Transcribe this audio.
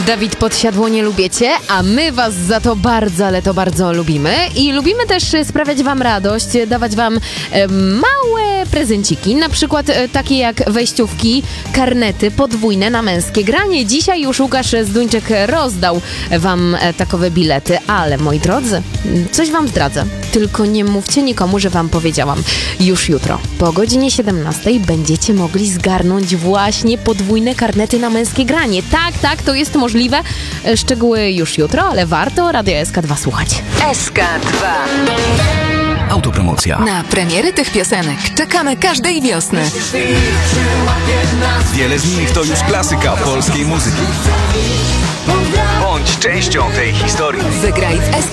Dawid Podsiadło nie lubicie, a my was za to bardzo, ale to bardzo lubimy. I lubimy też sprawiać wam radość, dawać wam małe prezenciki, na przykład takie jak wejściówki, karnety podwójne na męskie granie. Dzisiaj już Łukasz Zduńczyk rozdał wam takowe bilety, ale moi drodzy, coś wam zdradzę. Tylko nie mówcie nikomu, że wam powiedziałam. Już jutro, po godzinie 17 będziecie mogli zgarnąć właśnie podwójne karnety na męskie granie. Tak, to jest możliwe. Szczegóły już jutro, ale warto Radia SK2 słuchać. SK2. Autopromocja. Na premiery tych piosenek czekamy każdej wiosny. Wiele z nich to już klasyka polskiej muzyki. Bądź częścią tej historii. Wygraj w SK